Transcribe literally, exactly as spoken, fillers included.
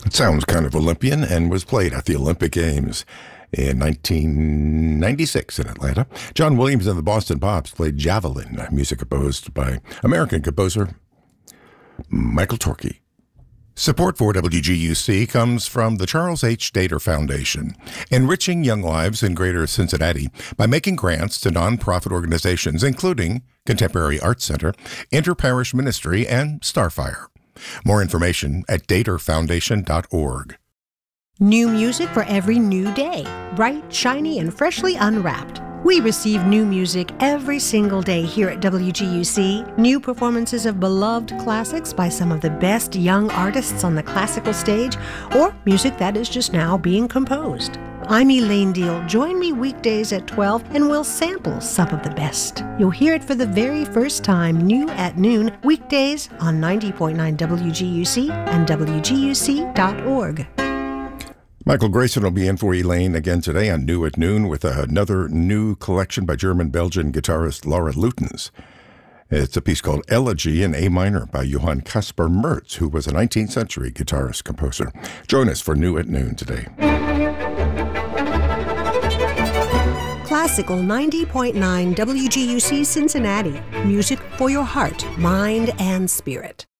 It sounds kind of Olympian and was played at the Olympic Games in nineteen ninety-six in Atlanta. John Williams and the Boston Pops played Javelin, music composed by American composer Michael Torke. Support for W G U C comes from the Charles H. Dater Foundation, enriching young lives in Greater Cincinnati by making grants to nonprofit organizations, including Contemporary Arts Center, Interparish Ministry, and Starfire. More information at dater foundation dot org. New music for every new day, bright, shiny, and freshly unwrapped. We receive new music every single day here at W G U C. New performances of beloved classics by some of the best young artists on the classical stage, or music that is just now being composed. I'm Elaine Deal. Join me weekdays at twelve and we'll sample some of the best. You'll hear it for the very first time, new at noon, weekdays on ninety point nine W G U C and W G U C dot org. Michael Grayson will be in for Elaine again today on New at Noon with another new collection by German-Belgian guitarist Laura Lutens. It's a piece called Elegy in A minor by Johann Caspar Mertz, who was a nineteenth century guitarist composer. Join us for New at Noon today. Classical ninety point nine W G U C Cincinnati. Music for your heart, mind, and spirit.